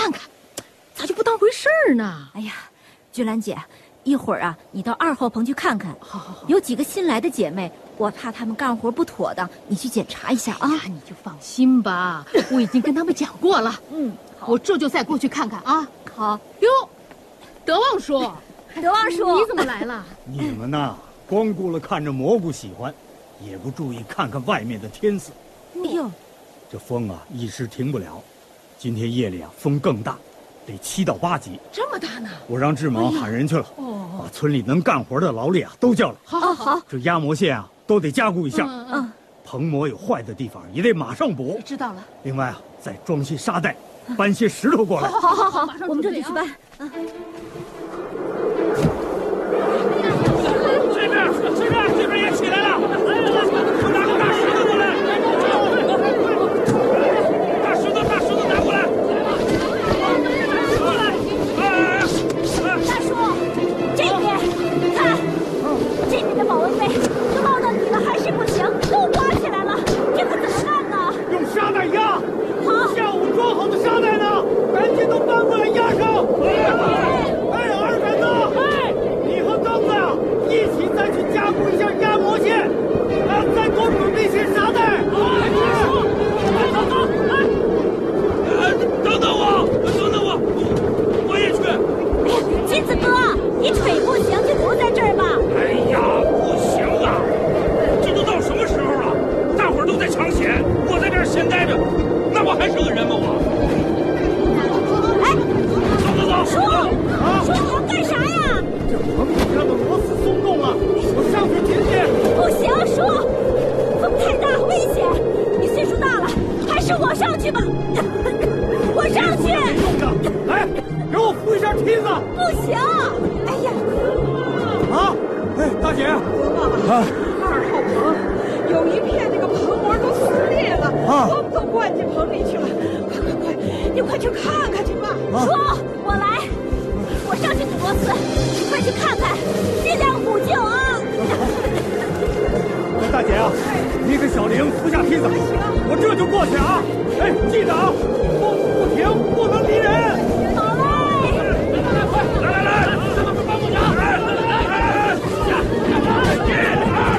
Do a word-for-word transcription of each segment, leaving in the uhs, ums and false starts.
看看，咋就不当回事儿呢？ 哎呀，君兰姐，一会儿啊，你到二号棚去看看。 好好好， 有几个新来的姐妹，我怕她们干活不妥当，你去检查一下啊。 哎呀，你就放心吧，我已经跟他们讲过了。 嗯，好， 我这就再过去看看啊。 好。 哟，德旺叔， 德旺叔， 你怎么来了？ 你们呐，光顾了看着蘑菇喜欢，也不注意看看外面的天色。 哎呦， 这风啊，一时停不了。今天夜里啊，风更大，得七到八级。 这么大呢？ 我让志猛喊人去了， 哦， 把村里能干活的劳力啊都叫来。 好好好， 这压模线啊，都得加固一下。 嗯嗯， 棚膜有坏的地方，也得马上补。 知道了。 另外啊，再装些沙袋，搬些石头过来。 好好好好， 我们这就去搬。啊。 这边，这边，这边也起来了！来来来，我拿个大石头过来！大石头，大石头拿过来！过来！ 大叔，这边看，这边的保温杯都冒到底了，还是不行，都刮起来了，这可怎么办呢？ 用沙袋压。 好， 下午装好的沙袋呢，赶紧都搬过来压上。哎，二杆子，哎，你和刚子啊，一起再去加固一下压模线，啊，再多准备些沙袋。 哎，走走，哎，等等我，等等我，我也去。 哎呀，金子哥，你腿不行就留在这儿吧。 哎呀，不行啊，这都到什么时候了？大伙儿都在抢险，我在这儿闲待着，那我还是个人吗我？ 哎， 走走走， 叔， 啊， 叔，你要干啥呀？ 这棚顶上的螺丝松动了，我上去停停。 不行，叔，风太大，危险。你岁数大了，还是我上去吧。我上去。 用的，来，给我扶一下梯子。 不行，哎呀， 啊，哎，大姐，啊， 二号棚有一片那个棚膜都撕裂了， 啊风都灌进棚里去了。快快快，你快去看看去吧。 叔，我来，我上去堵螺丝，你快去看看，尽量补救啊。 大姐啊，你给小玲扶下梯子，我这就过去啊。哎，记得啊，风不停，不能离人。 好嘞。 来来来，这个帮我拿！来来来来，一二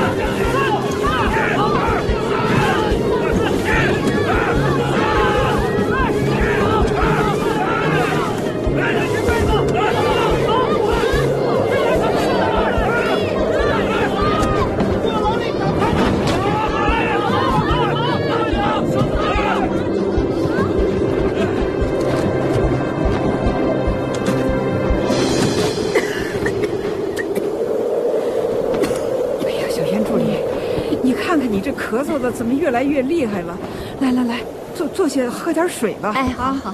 哎呀，小贤助理，你看看你这咳嗽的怎么越来越厉害了？来来来，坐坐下喝点水吧。 哎，好啊， 好。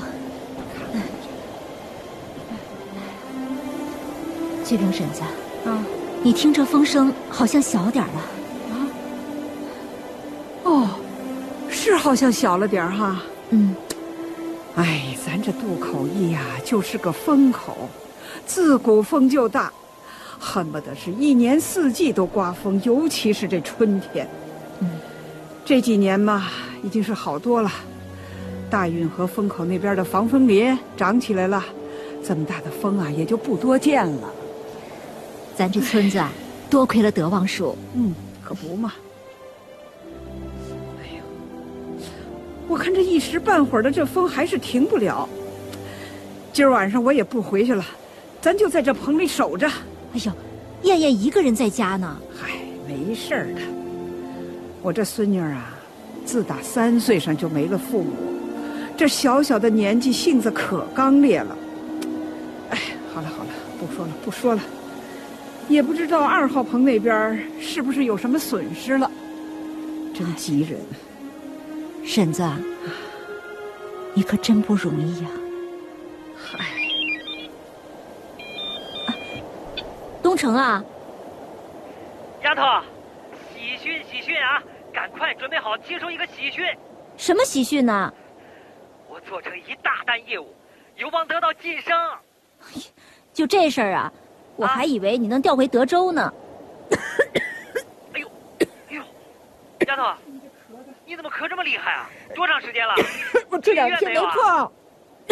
巨灵婶子， 啊， 你听这风声好像小点了。 哦，是好像小了点儿哈。 嗯， 哎，咱这渡口驿呀，就是个风口，自古风就大，恨不得是一年四季都刮风，尤其是这春天。 嗯， 这几年嘛，已经是好多了。大运河风口那边的防风林长起来了，这么大的风啊，也就不多见了。 咱这村子啊，多亏了德旺叔。 嗯，可不嘛。哎呦，我看这一时半会儿的这风还是停不了。今儿晚上我也不回去了，咱就在这棚里守着。 哎呦，燕燕一个人在家呢。 嗨，没事儿的。我这孙女儿啊，自打三岁上就没了父母，这小小的年纪性子可刚烈了。哎，好了好了，不说了不说了。也不知道二号棚那边是不是有什么损失了，真急人。 婶子，你可真不容易呀。 嗨， 东城啊， 丫头，喜讯喜讯啊！赶快准备好接收一个喜讯。 什么喜讯呢？ 我做成一大单业务，有望得到晋升。 就这事儿啊？我还以为你能调回德州呢。 哎呦，哎呦，丫头，你怎么咳这么厉害啊？多长时间了？ 我这两天没碰。